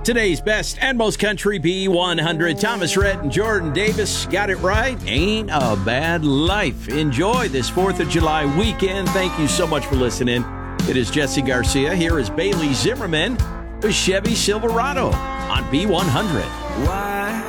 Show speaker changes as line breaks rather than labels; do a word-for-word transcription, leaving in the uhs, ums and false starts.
Today's best and most country B one hundred. Thomas Rhett and Jordan Davis got it right. Ain't a bad life. Enjoy this fourth of July weekend. Thank you so much for listening. It is Jesse Garcia. Here is Bailey Zimmerman, the Chevy Silverado on B one hundred.
Why?